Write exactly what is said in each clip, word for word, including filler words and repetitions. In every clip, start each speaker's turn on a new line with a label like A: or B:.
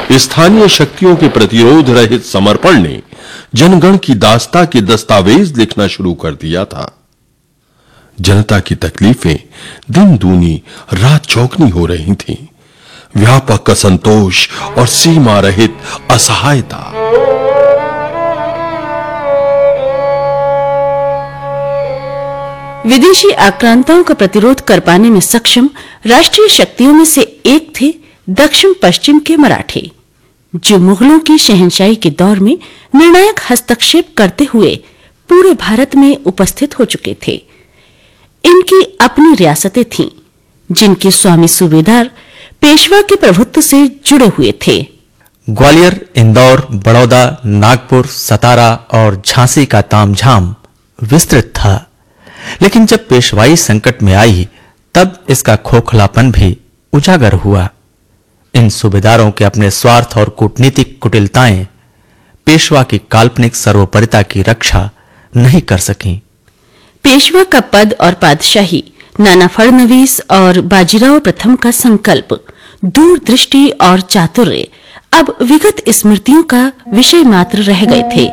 A: स्थानीय शक्तियों के प्रतिरोध रहित समर्पण ने जनगण की दास्ता के दस्तावेज लिखना शुरू कर दिया था। जनता की तकलीफें दिन दूनी रात चौगनी हो रही थीं। व्यापक असंतोष और सीमा रहित असहायता।
B: विदेशी आक्रांताओं का प्रतिरोध कर पाने में सक्षम राष्ट्रीय शक्तियों में से एक थे दक्षिण पश्चिम के मराठे, जो मुगलों की शहंशाही के दौर में निर्णायक हस्तक्षेप करते हुए पूरे भारत में उपस्थित हो चुके थे। इनकी अपनी रियासतें थीं, जिनके स्वामी सूबेदार पेशवा के प्रभुत्व से जुड़े हुए थे।
C: ग्वालियर, इंदौर, बड़ौदा, नागपुर, सतारा और झांसी का तामझाम विस्तृत था, लेकिन जब पेशवाई संकट में आई तब इसका खोखलापन भी उजागर हुआ। इन सूबेदारों के अपने स्वार्थ और कूटनीतिक कुटिलताएं पेशवा की काल्पनिक सर्वोपरिता की रक्षा नहीं कर सकीं।
B: पेशवा का पद और पादशाही, नाना फडणवीस और बाजीराव प्रथम का संकल्प, दूरदृष्टि और चातुर्य अब विगत स्मृतियों का विषय मात्र रह गए थे।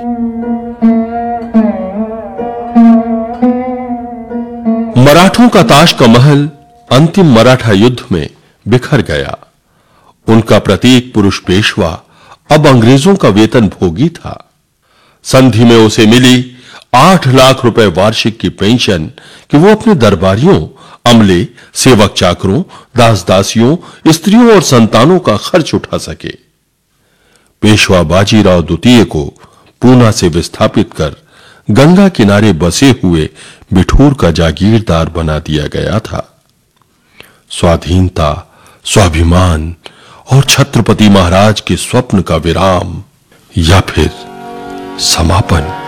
A: मराठों का ताश का महल अंतिम मराठा युद्ध में बिखर गया। उनका प्रतीक पुरुष पेशवा अब अंग्रेजों का वेतन भोगी था। संधि में उसे मिली आठ लाख रुपए वार्षिक की पेंशन कि वो अपने दरबारियों, अमले, सेवक चाकरों, दास दासियों, स्त्रियों और संतानों का खर्च उठा सके। पेशवा बाजीराव द्वितीय को पूना से विस्थापित कर गंगा किनारे बसे हुए बिठूर का जागीरदार बना दिया गया था। स्वाधीनता, स्वाभिमान और छत्रपति महाराज के स्वप्न का विराम या फिर समापन।